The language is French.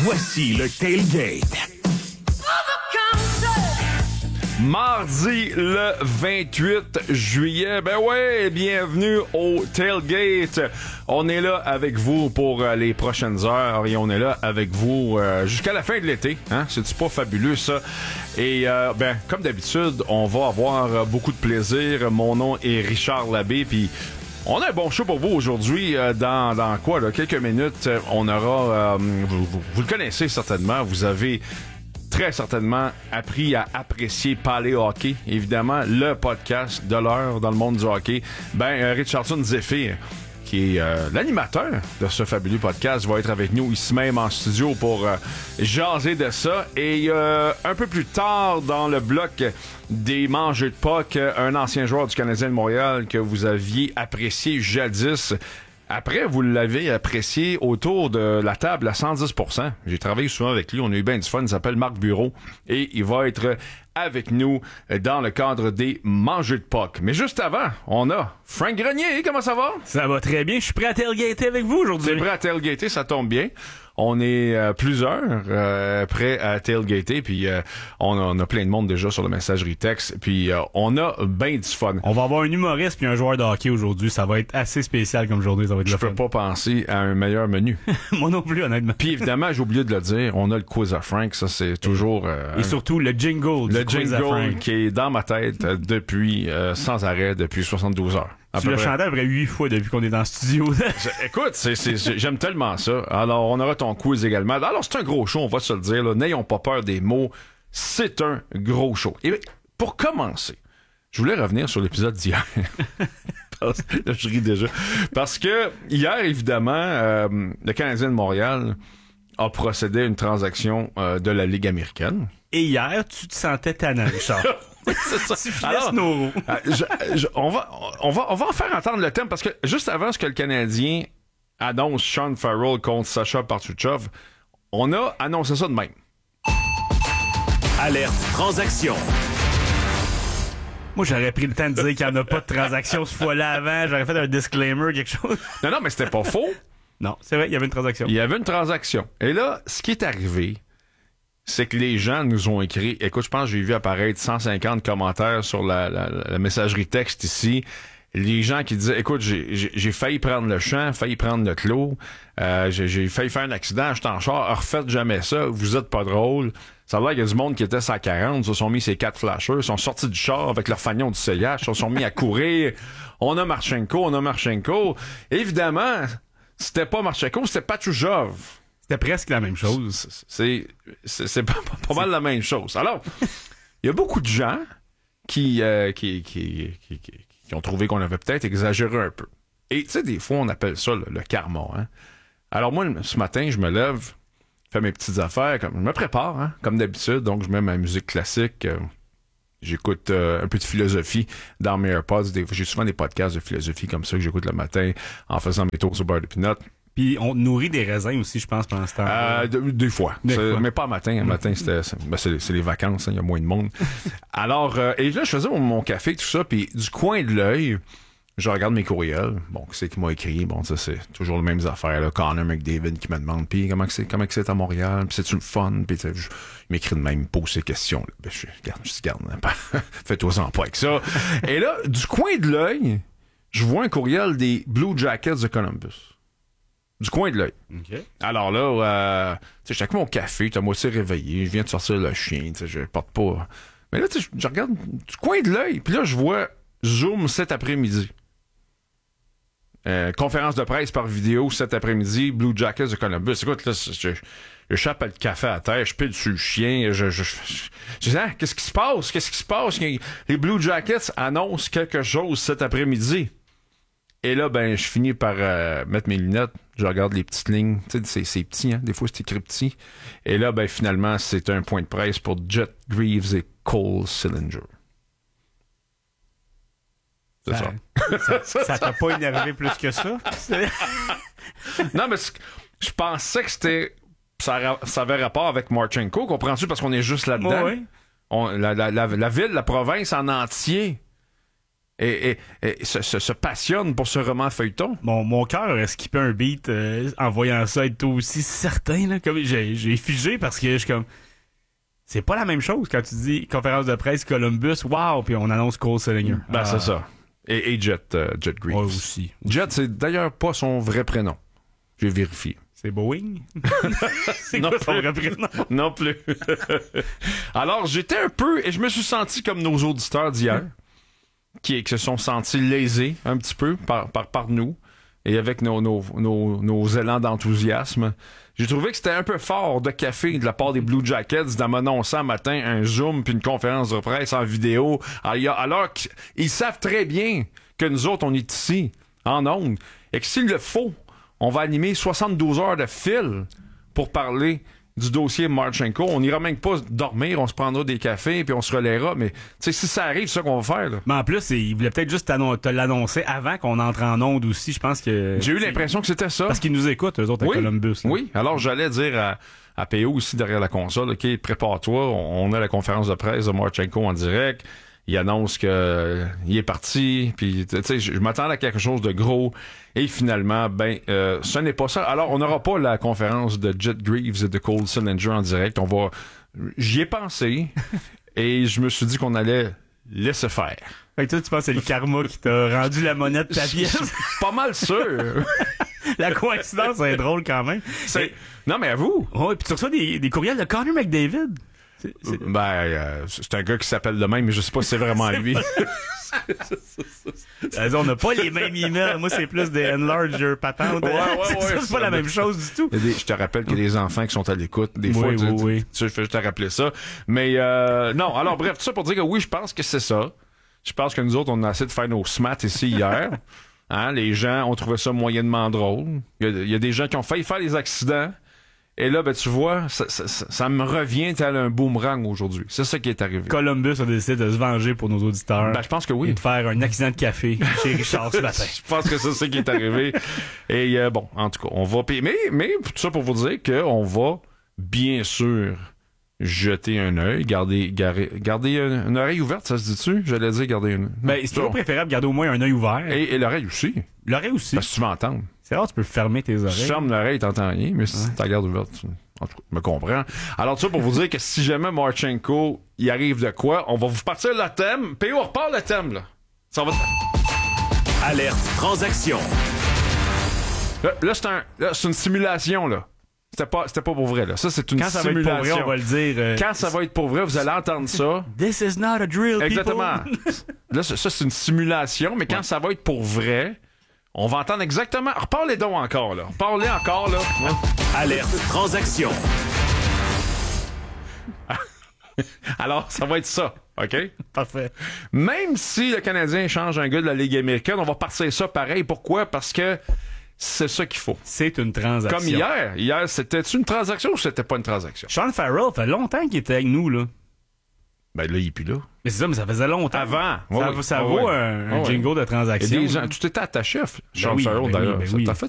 Voici le Tailgate. Mardi le 28 juillet. Ben ouais, bienvenue au Tailgate. On est là avec vous pour les prochaines heures et on est là avec vous jusqu'à la fin de l'été. Hein? C'est-tu pas fabuleux ça? Et ben comme d'habitude, on va avoir beaucoup de plaisir. Mon nom est Richard Labbé, puis on a un bon show pour vous aujourd'hui. Dans quoi, là, quelques minutes, on aura... vous le connaissez certainement. Vous avez très certainement appris à apprécier Palais Hockey. Évidemment, le podcast de l'heure dans le monde du hockey. Richardson Zephyr, qui est l'animateur de ce fabuleux podcast, va être avec nous ici même en studio pour jaser de ça. Et un peu plus tard dans le bloc des mangeux de puck, un ancien joueur du Canadien de Montréal que vous aviez apprécié jadis. Après, vous l'avez apprécié autour de la table à 110%. J'ai travaillé souvent avec lui, on a eu bien du fun. Il s'appelle Marc Bureau et il va être avec nous dans le cadre des mangeux de puck. Mais juste avant, on a Frank Grenier. Comment ça va? Ça va très bien. Je suis prêt à tailgater avec vous aujourd'hui. C'est prêt à tailgater, ça tombe bien. On est plusieurs prêts à tailgater, puis on a plein de monde déjà sur la messagerie texte, puis on a bien du fun. On va avoir un humoriste puis un joueur de hockey aujourd'hui. Ça va être assez spécial comme journée. Ça va être Je peux pas penser à un meilleur menu. Moi non plus, honnêtement. Puis évidemment, j'ai oublié de le dire, on a le quiz à Frank, ça c'est toujours... Et surtout le jingle du quiz à Frank. Qui est dans ma tête depuis sans arrêt, depuis 72 heures. Tu l'as chanté à peu près 8 fois depuis qu'on est dans le studio. Écoute, j'aime tellement ça. Alors, on aura ton quiz également. Alors, c'est un gros show, on va se le dire. Là. N'ayons pas peur des mots. C'est un gros show. Et pour commencer, je voulais revenir sur l'épisode d'hier. Là, je ris déjà. Parce que hier, évidemment, le Canadien de Montréal a procédé à une transaction de la Ligue américaine. Et hier, tu te sentais tannant, Richard. Oui, c'est ça. Tu filais Snoro. On va en faire entendre le thème parce que juste avant ce que le Canadien annonce Sean Farrell contre Sacha Partuchov, on a annoncé ça de même. Alerte transaction. Moi, j'aurais pris le temps de dire qu'il n'y en a pas de transaction ce fois-là avant. J'aurais fait un disclaimer, quelque chose. Non, mais c'était pas faux. Non, c'est vrai, il y avait une transaction. Il y avait une transaction. Et là, ce qui est arrivé, c'est que les gens nous ont écrit... Écoute, je pense que j'ai vu apparaître 150 commentaires sur la messagerie texte ici. Les gens qui disaient, écoute, j'ai failli prendre le champ, failli prendre le clos, j'ai failli faire un accident, j'étais en char, refaites jamais ça, vous êtes pas drôle. Ça veut dire qu'il y a du monde qui était à 40, se sont mis ces 4 flashers, sont sortis du char avec leur fanion du CIH, se sont mis à courir. On a Marchenko. Évidemment, c'était pas Marchenko, c'était Pachujov. C'était presque la même chose. C'est pas mal la même chose. Alors, il y a beaucoup de gens qui ont trouvé qu'on avait peut-être exagéré un peu. Et tu sais, des fois, on appelle ça le karma. Hein? Alors moi, ce matin, je me lève, fais mes petites affaires, je me prépare, hein, comme d'habitude. Donc, je mets ma musique classique. J'écoute un peu de philosophie dans mes AirPods. J'ai souvent des podcasts de philosophie comme ça que j'écoute le matin en faisant mes tours au beurre de peanut. Puis on nourrit des raisins aussi, je pense, pendant ce temps. Des fois. Mais pas matin. Un matin, c'est les vacances, il y a moins de monde. Alors, et là, je faisais mon café, tout ça, puis du coin de l'œil, je regarde mes courriels. Bon, qui c'est qui m'a écrit? Bon, ça, c'est toujours les mêmes affaires, là. Connor McDavid qui me demande, puis comment que c'est à Montréal? Puis c'est-tu le fun? Puis il m'écrit de même, il me pose ces questions, là. Ben, je dis, garde, fais-toi-en pas avec ça. Et là, du coin de l'œil, je vois un courriel des Blue Jackets de Columbus. Du coin de l'œil. Okay. Alors là, tu sais, j'ai avec mon café, t'as moitié réveillé, je viens de sortir le chien, tu sais, je porte pas. Mais là, tu sais, je regarde du coin de l'œil, puis là, je vois Zoom cet après-midi. Conférence de presse par vidéo cet après-midi, Blue Jackets de Columbus. Écoute, là, je chape le café à terre, je pile sur le chien, je dis, hein, qu'est-ce qui se passe? Les Blue Jackets annoncent quelque chose cet après-midi. Et là, ben, je finis par mettre mes lunettes. Je regarde les petites lignes. Tu sais, c'est petit, hein. Des fois, c'est écrit petit. Et là, ben, finalement, c'est un point de presse pour Jet Greaves et Cole Sillinger. Ça t'a pas énervé plus que ça? Non, mais je pensais que ça avait rapport avec Marchenko. Comprends-tu? Parce qu'on est juste là-dedans. Oui. La ville, la province en entier se passionne pour ce roman feuilleton. Mon cœur aurait skippé un beat en voyant ça être aussi certain. Là, comme j'ai figé parce que je suis comme... C'est pas la même chose quand tu dis conférence de presse Columbus, wow, puis on annonce Cole Sillinger. C'est ça. Et Jet Greaves. Ouais, aussi. Jet, c'est d'ailleurs pas son vrai prénom. J'ai vérifié. C'est Boeing? C'est Non quoi son plus. vrai prénom? Non plus. Alors, j'étais un peu... Et je me suis senti comme nos auditeurs d'hier, qui se sont sentis lésés un petit peu par nous, et avec nos élans d'enthousiasme. J'ai trouvé que c'était un peu fort de café de la part des Blue Jackets d'annoncer un matin un Zoom puis une conférence de presse en vidéo, alors qu'ils savent très bien que nous autres, on est ici, en ondes, et que s'il le faut, on va animer 72 heures de fil pour parler du dossier Marchenko. On n'ira même pas dormir, on se prendra des cafés puis on se relaiera, mais tu sais, si ça arrive, c'est ça qu'on va faire, là. Mais en plus, il voulait peut-être juste te l'annoncer avant qu'on entre en onde aussi. Je pense que... J'ai eu l'impression que c'était ça. Parce qu'ils nous écoutent, eux autres, à Columbus. Là. Oui, alors j'allais dire à PO ici derrière la console, OK, prépare-toi, on a la conférence de presse de Marchenko en direct. Il annonce que il est parti, puis tu sais, je m'attendais à quelque chose de gros, et finalement, ce n'est pas ça. Alors, on n'aura pas la conférence de Jet Greaves et de Cole Sillinger en direct. J'y ai pensé, et je me suis dit qu'on allait laisser faire. Fait que toi, tu penses que c'est le karma qui t'a rendu la monnaie de ta pièce? Pas mal sûr. La coïncidence est drôle quand même. Non, mais à vous. Ouais, puis tu reçois des courriels de Connor McDavid. C'est un gars qui s'appelle de même, mais je sais pas si c'est vraiment lui. On n'a pas les mêmes emails. Moi, c'est plus des enlarger patentes. Ouais, c'est pas la même chose du tout. Je te rappelle qu'il y a des enfants qui sont à l'écoute. Des fois, oui. Je fais juste te rappeler ça. Mais non, alors bref, tout ça pour dire que oui, je pense que c'est ça. Je pense que nous autres, on a essayé de faire nos smats ici hier. Hein, les gens ont trouvé ça moyennement drôle. Il y a des gens qui ont failli faire des accidents. Et là, tu vois, ça me revient tel un boomerang aujourd'hui. C'est ça qui est arrivé. Columbus a décidé de se venger pour nos auditeurs. Je pense que oui. Et de faire un accident de café chez Richard ce matin. Je pense que c'est ça qui est arrivé. Et bon, en tout cas, on va payer. Mais tout ça pour vous dire qu'on va, bien sûr, jeter un œil, garder une oreille ouverte, ça se dit-tu? J'allais dire garder une... C'est toujours préférable de garder au moins un œil ouvert. Et l'oreille aussi. L'oreille aussi. Parce que tu vas entendre. C'est rare, tu peux fermer tes oreilles. Si tu fermes l'oreille, t'entends rien, mais si tu la gardes ouverte, en tout cas, je me comprends. Alors, ça pour vous dire que si jamais Marchenko, il arrive de quoi, on va vous partir le thème. P.O. repart le thème, là. Ça va... Alerte transaction. Là, c'est une simulation, là. C'était pas pour vrai, là. Ça, c'est une simulation. Quand ça va être pour vrai, on va le dire. Quand ça va être pour vrai, vous allez entendre ça. This is not a drill, exactement. Là, ça, c'est une simulation, mais quand ça va être pour vrai, on va entendre exactement... Reparle-les donc encore, là. Reparle-les encore, là. Alerte transaction. Alors, ça va être ça, OK? Parfait. Même si le Canadien change un gars de la Ligue américaine, on va partir ça pareil. Pourquoi? Parce que c'est ça qu'il faut. C'est une transaction. Comme hier. Hier, c'était-tu une transaction ou c'était pas une transaction? Sean Farrell, fait longtemps qu'il était avec nous, là. Ben là, il est plus là. Mais c'est ça, mais ça faisait longtemps. Avant. Ça vaut un jingle de transaction. Et des gens, tu t'étais attaché à Sean Farrell, d'ailleurs. Oui. T'as fait